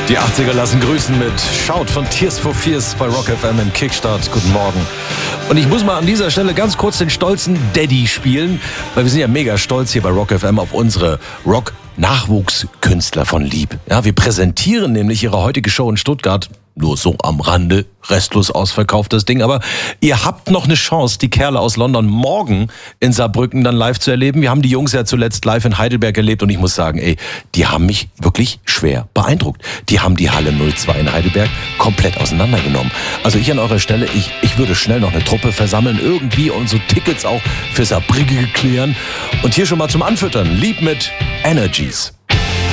Die 80er lassen grüßen mit Shout von Tears for Fears bei Rock FM im Kickstart. Guten Morgen. Und ich muss mal an dieser Stelle ganz kurz den stolzen Daddy spielen, weil wir sind ja mega stolz hier bei Rock FM auf unsere Rock-Nachwuchskünstler von Lieb. Ja, wir präsentieren nämlich ihre heutige Show in Stuttgart. Nur so am Rande, restlos ausverkauft das Ding. Aber ihr habt noch eine Chance, die Kerle aus London morgen in Saarbrücken dann live zu erleben. Wir haben die Jungs ja zuletzt live in Heidelberg erlebt und ich muss sagen, die haben mich wirklich schwer beeindruckt. Die haben die Halle 02 in Heidelberg komplett auseinandergenommen. Also ich an eurer Stelle, ich würde schnell noch eine Truppe versammeln irgendwie und so Tickets auch für Saarbrücken klären. Und hier schon mal zum Anfüttern, Lieb mit Energies.